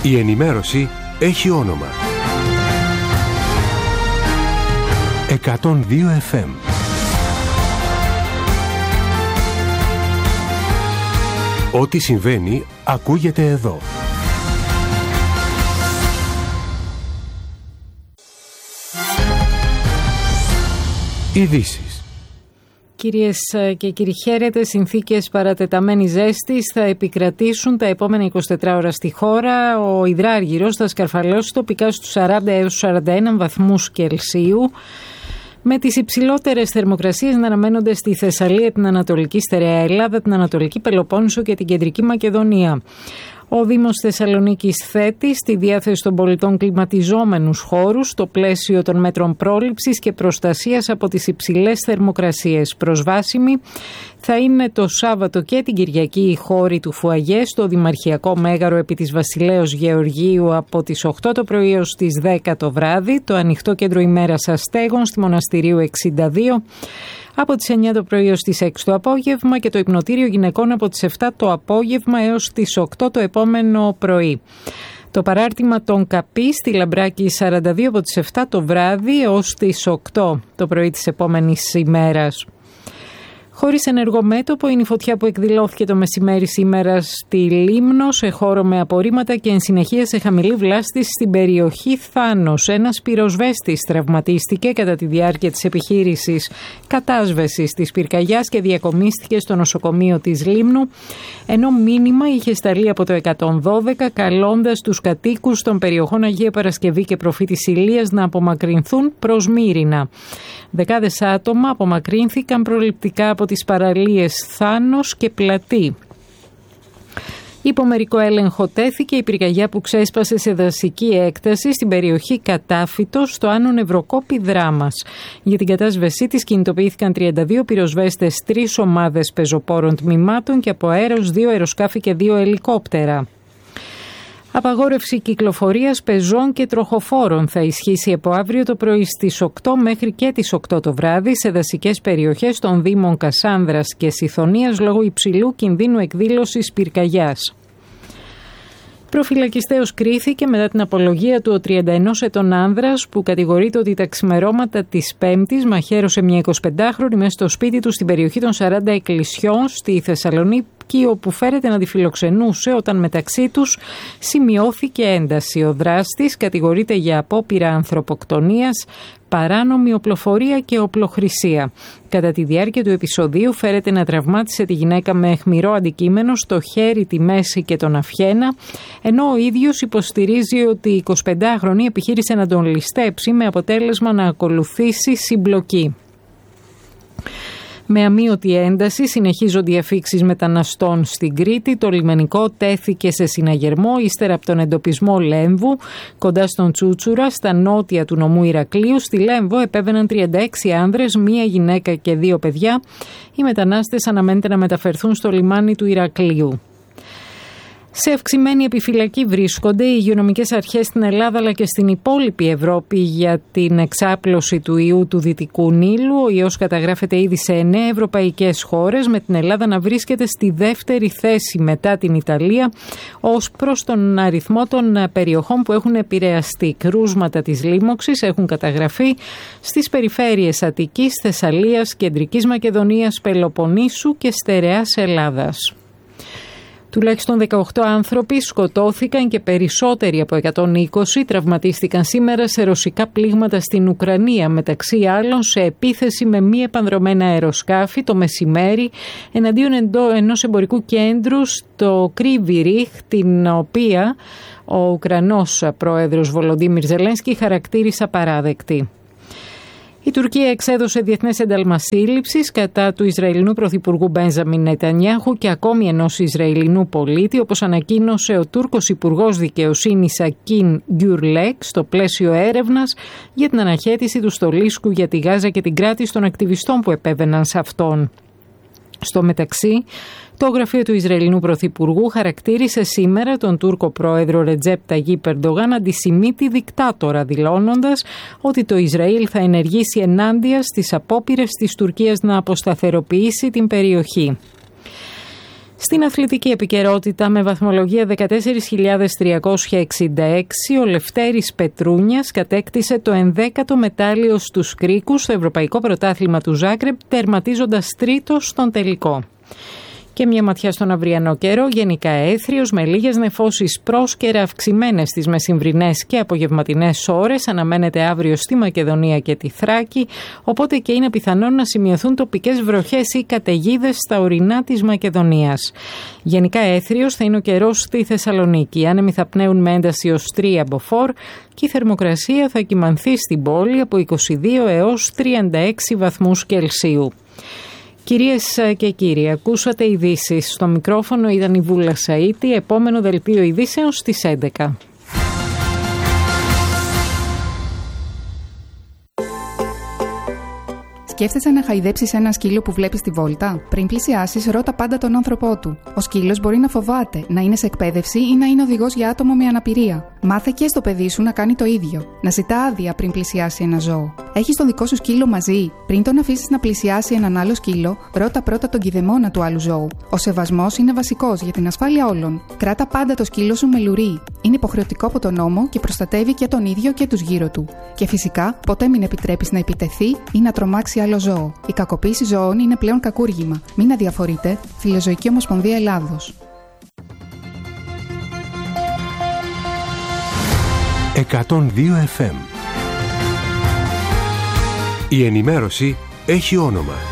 Η ενημέρωση έχει όνομα. 102 FM. Ό,τι συμβαίνει ακούγεται εδώ. Ειδήσεις. Κυρίες και κύριοι, χαίρετε. Συνθήκες παρατεταμένης ζέστης θα επικρατήσουν τα επόμενα 24 ώρα στη χώρα. Ο υδράργυρος θα σκαρφαλώσει τοπικά στους 40 έως 41 βαθμούς Κελσίου, με τις υψηλότερες θερμοκρασίες να αναμένονται στη Θεσσαλία, την Ανατολική Στερεά Ελλάδα, την Ανατολική Πελοπόννησο και την Κεντρική Μακεδονία. Ο Δήμος Θεσσαλονίκης θέτει στη διάθεση των πολιτών κλιματιζόμενους χώρους στο πλαίσιο των μέτρων πρόληψης και προστασίας από τις υψηλές θερμοκρασίες. Προσβάσιμοι θα είναι το Σάββατο και την Κυριακή οι χώροι του Φουαγέ στο Δημαρχιακό Μέγαρο επί της Βασιλέως Γεωργίου από τις 8 το πρωί έως τις 10 το βράδυ, το Ανοιχτό Κέντρο Ημέρας Αστέγων στη Μοναστηρίου 62, από τις 9 το πρωί έως τις 6 το απόγευμα και το Υπνοτήριο Γυναικών από τις 7 το απόγευμα έως τις 8 το επόμενο πρωί. Το παράρτημα των ΚΑΠΗ στη Λαμπράκη 42 από τις 7 το βράδυ έως τις 8 το πρωί της επόμενης ημέρας. Χωρίς ενεργό μέτωπο είναι η φωτιά που εκδηλώθηκε το μεσημέρι σήμερα στη Λίμνο σε χώρο με απορρίμματα και εν συνεχεία σε χαμηλή βλάστηση στην περιοχή Θάνος. Ένας πυροσβέστης τραυματίστηκε κατά τη διάρκεια της επιχείρησης κατάσβεσης της πυρκαγιάς και διακομίστηκε στο νοσοκομείο της Λίμνου, ενώ μήνυμα είχε σταλεί από το 112 καλώντας τους κατοίκους των περιοχών Αγία Παρασκευή και Προφήτης Ηλίας να απομακρυνθούν προς Μύρινα. Δεκάδες άτομα απομακρύνθηκαν προληπτικά από τις παραλίες Θάνος και Πλατή. Υπό μερικό έλεγχο τέθηκε η πυρκαγιά που ξέσπασε σε δασική έκταση στην περιοχή Κατάφυτος στο Άνω Νευροκόπη Δράμας. Για την κατάσβεσή της κινητοποιήθηκαν 32 πυροσβέστες, 3 ομάδες πεζοπόρων τμήματων και από αέρος 2 αεροσκάφη και 2 ελικόπτερα. Απαγόρευση κυκλοφορίας πεζών και τροχοφόρων θα ισχύσει από αύριο το πρωί στις 8 μέχρι και τις 8 το βράδυ σε δασικές περιοχές των Δήμων Κασάνδρας και Σιθωνίας λόγω υψηλού κινδύνου εκδήλωσης πυρκαγιάς. Προφυλακιστέως κρίθηκε μετά την απολογία του ο 31 ετών άνδρας που κατηγορείται ότι τα ξημερώματα της Πέμπτης μαχαίρωσε μια 25χρονη μέσα στο σπίτι του στην περιοχή των 40 Εκκλησιών στη Θεσσαλονίκη, όπου φέρεται να τη φιλοξενούσε όταν μεταξύ τους σημειώθηκε ένταση. Ο δράστης κατηγορείται για απόπειρα ανθρωποκτονίας, παράνομη οπλοφορία και οπλοχρησία. Κατά τη διάρκεια του επεισοδίου φέρεται να τραυμάτισε τη γυναίκα με αιχμηρό αντικείμενο στο χέρι, τη μέση και τον αυχένα, ενώ ο ίδιος υποστηρίζει ότι η 25χρονη επιχείρησε να τον ληστέψει με αποτέλεσμα να ακολουθήσει συμπλοκή. Με αμείωτη ένταση συνεχίζονται οι αφίξεις μεταναστών στην Κρήτη. Το λιμενικό τέθηκε σε συναγερμό ύστερα από τον εντοπισμό Λέμβου κοντά στον Τσούτσουρα, στα νότια του νομού Ηρακλείου. Στη Λέμβο επέβαιναν 36 άνδρες, 1 γυναίκα και 2 παιδιά. Οι μετανάστες αναμένεται να μεταφερθούν στο λιμάνι του Ηρακλείου. Σε αυξημένη επιφυλακή βρίσκονται οι υγειονομικές αρχές στην Ελλάδα αλλά και στην υπόλοιπη Ευρώπη για την εξάπλωση του ιού του Δυτικού Νείλου. Ο ιός καταγράφεται ήδη σε 9 ευρωπαϊκές χώρες, με την Ελλάδα να βρίσκεται στη δεύτερη θέση μετά την Ιταλία ως προς τον αριθμό των περιοχών που έχουν επηρεαστεί. Κρούσματα της λίμωξης έχουν καταγραφεί στις περιφέρειες Αττικής, Θεσσαλίας, Κεντρικής Μακεδονίας, Πελοποννήσου και Στερεάς Ελλάδας. Τουλάχιστον 18 άνθρωποι σκοτώθηκαν και περισσότεροι από 120 τραυματίστηκαν σήμερα σε ρωσικά πλήγματα στην Ουκρανία, μεταξύ άλλων σε επίθεση με μη επανδρομένα αεροσκάφη το μεσημέρι εναντίον ενός εμπορικού κέντρου στο Κρύβι-Ριχ, την οποία ο Ουκρανός πρόεδρος Βολοντίμιρ Ζελένσκι χαρακτήρισε απαράδεκτη. Η Τουρκία εξέδωσε διεθνές ένταλμα σύλληψης κατά του Ισραηλινού Πρωθυπουργού Μπένζαμιν Νετανιάχου και ακόμη ενός Ισραηλινού πολίτη, όπως ανακοίνωσε ο Τούρκος Υπουργός Δικαιοσύνης Ακίν Γκιουρλέκ στο πλαίσιο έρευνας για την αναχέτηση του στολίσκου για τη Γάζα και την κράτηση των ακτιβιστών που επέβαιναν σε αυτόν. Στο μεταξύ, το γραφείο του Ισραηλινού Πρωθυπουργού χαρακτήρισε σήμερα τον Τούρκο πρόεδρο Ρετζέπ Ταγίπ Ερντογάν αντισημίτη δικτάτορα, δηλώνοντας ότι το Ισραήλ θα ενεργήσει ενάντια στις απόπειρες της Τουρκίας να αποσταθεροποιήσει την περιοχή. Στην αθλητική επικαιρότητα, με βαθμολογία 14.366, ο Λευτέρης Πετρούνιας κατέκτησε το 11ο μετάλλιο στους κρίκους στο Ευρωπαϊκό Πρωτάθλημα του Ζάγκρεπ, τερματίζοντας τρίτος στον τελικό. Και μια ματιά στον αυριανό καιρό, γενικά έθριος με λίγες νεφώσεις πρόσκαιρα αυξημένες στις μεσημβρινές και απογευματινές ώρες. Αναμένεται αύριο στη Μακεδονία και τη Θράκη, οπότε και είναι πιθανόν να σημειωθούν τοπικές βροχές ή καταιγίδες στα ορεινά της Μακεδονίας. Γενικά έθριος θα είναι ο καιρός στη Θεσσαλονίκη. Οι άνεμοι θα πνέουν με ένταση ως 3 μποφόρ και η θερμοκρασία θα κυμανθεί στην πόλη από 22 έως 36 βαθμούς Κελσίου. Κυρίες και κύριοι, ακούσατε ειδήσεις. Στο μικρόφωνο ήταν η Βούλα Σαΐτη. Επόμενο δελτίο ειδήσεων στις 11. Σκέφτεσαι να χαϊδέψεις ένα σκύλο που βλέπεις στη βόλτα? Πριν πλησιάσεις, ρώτα πάντα τον άνθρωπό του. Ο σκύλος μπορεί να φοβάται, να είναι σε εκπαίδευση ή να είναι οδηγός για άτομο με αναπηρία. Μάθε και στο παιδί σου να κάνει το ίδιο. Να ζητά άδεια πριν πλησιάσει ένα ζώο. Έχεις τον δικό σου σκύλο μαζί? Πριν τον αφήσεις να πλησιάσει έναν άλλο σκύλο, ρώτα πρώτα τον κηδεμόνα του άλλου ζώου. Ο σεβασμός είναι βασικός για την ασφάλεια όλων. Κράτα πάντα το σκύλο σου με λουρί. Είναι υποχρεωτικό από τον νόμο και προστατεύει και τον ίδιο και τους γύρω του. Και φυσικά, ποτέ μην επιτρέπεις να επιτεθεί ή να τρομάξει άλλο ζώο. Η κακοποίηση ζώων είναι πλέον κακούργημα. Μην αδιαφορείτε. Φιλοζωική Ομοσπονδία Ελλάδος. 102 FM. Η ενημέρωση έχει όνομα.